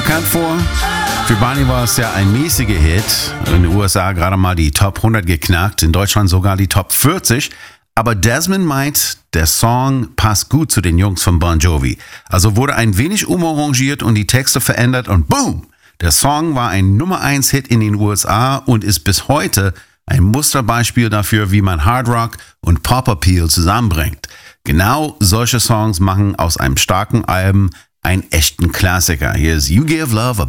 bekannt vor. Für Barney war es ja ein mäßiger Hit. In den USA gerade mal die Top 100 geknackt, in Deutschland sogar die Top 40. Aber Desmond meint, der Song passt gut zu den Jungs von Bon Jovi. Also wurde ein wenig umarrangiert und die Texte verändert und boom! Der Song war ein Nummer 1 Hit in den USA und ist bis heute ein Musterbeispiel dafür, wie man Hard Rock und Pop Appeal zusammenbringt. Genau solche Songs machen aus einem starken Album einen echten Klassiker. Hier ist You Give Love a